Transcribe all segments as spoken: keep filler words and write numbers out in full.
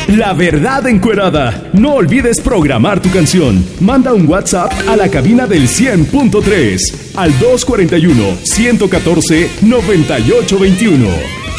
La Verdad Encuerada. No olvides programar tu canción. Manda un WhatsApp a la cabina del cien punto tres al dos cuarenta y uno, ciento catorce, noventa y ocho veintiuno.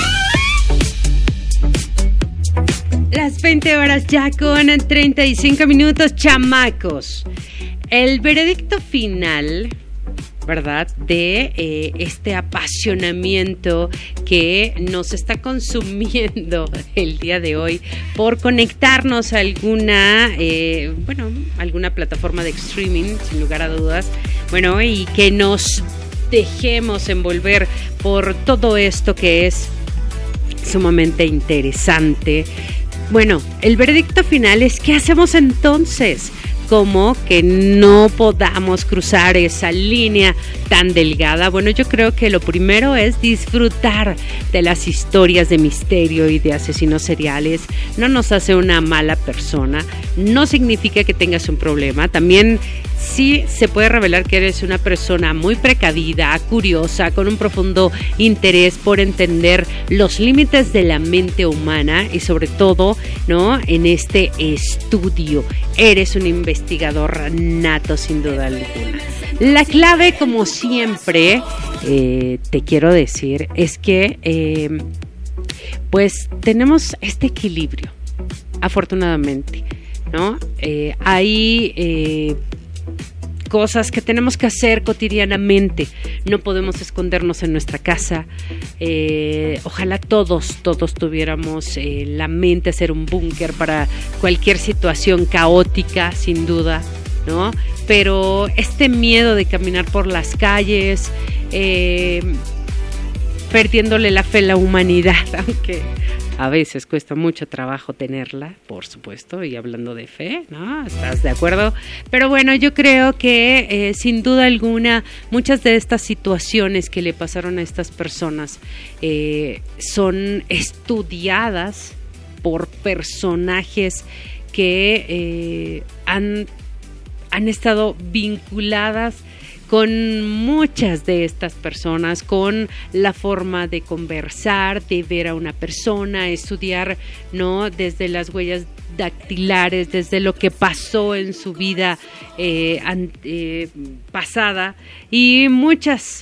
Las veinte horas ya con treinta y cinco minutos, chamacos. El veredicto final, ¿verdad?, de eh, este apasionamiento que nos está consumiendo el día de hoy por conectarnos a alguna, eh, bueno, alguna plataforma de streaming, sin lugar a dudas, bueno, y que nos dejemos envolver por todo esto que es sumamente interesante. Bueno, el veredicto final es: ¿qué hacemos entonces? Como que no podamos cruzar esa línea tan delgada. Bueno, yo creo que lo primero es disfrutar de las historias de misterio y de asesinos seriales. No nos hace una mala persona, no significa que tengas un problema. También sí se puede revelar que eres una persona muy precavida, curiosa, con un profundo interés por entender los límites de la mente humana y sobre todo, ¿no?, en este estudio. Eres un investigador nato, sin duda alguna. La clave, como siempre, eh, te quiero decir, es que eh, pues tenemos este equilibrio, afortunadamente, ¿no? Eh, hay eh, cosas que tenemos que hacer cotidianamente. No podemos escondernos en nuestra casa. Eh, ojalá todos, todos tuviéramos eh, la mente hacer un búnker para cualquier situación caótica, sin duda, ¿no? Pero este miedo de caminar por las calles, eh, perdiéndole la fe a la humanidad, aunque a veces cuesta mucho trabajo tenerla, por supuesto, y hablando de fe, ¿no? ¿Estás de acuerdo? Pero bueno, yo creo que eh, sin duda alguna muchas de estas situaciones que le pasaron a estas personas eh, son estudiadas por personajes que eh, han, han estado vinculadas con muchas de estas personas, con la forma de conversar, de ver a una persona, estudiar, ¿no?, desde las huellas dactilares, desde lo que pasó en su vida eh, an, eh, pasada y muchas,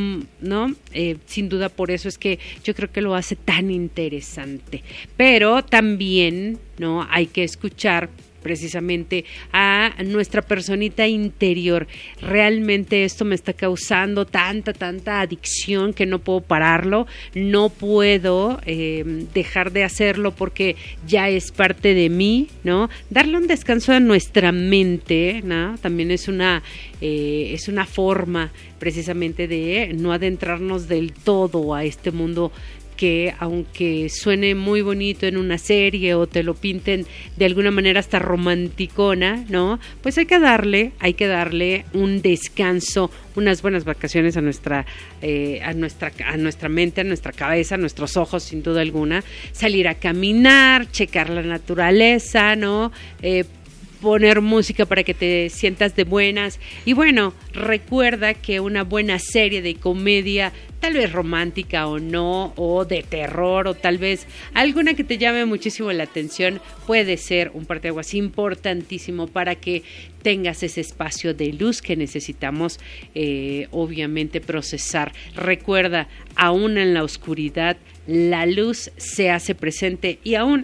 ¿no? Eh, sin duda por eso es que yo creo que lo hace tan interesante. Pero también, ¿no?, hay que escuchar precisamente a nuestra personita interior. Realmente esto me está causando tanta, tanta adicción que no puedo pararlo, no puedo eh, dejar de hacerlo porque ya es parte de mí, ¿no? Darle un descanso a nuestra mente, ¿no? También es una, eh, es una forma precisamente de no adentrarnos del todo a este mundo que, aunque suene muy bonito en una serie o te lo pinten de alguna manera hasta romanticona, ¿no? Pues hay que darle, hay que darle un descanso, unas buenas vacaciones a nuestra, eh, a nuestra, a nuestra mente, a nuestra cabeza, a nuestros ojos, sin duda alguna. Salir a caminar, checar la naturaleza, ¿no? Eh, poner música para que te sientas de buenas. Y bueno, recuerda que una buena serie de comedia, tal vez romántica o no, o de terror, o tal vez alguna que te llame muchísimo la atención, puede ser un parteaguas importantísimo para que tengas ese espacio de luz que necesitamos, eh, obviamente, procesar. Recuerda, aún en la oscuridad, la luz se hace presente y aún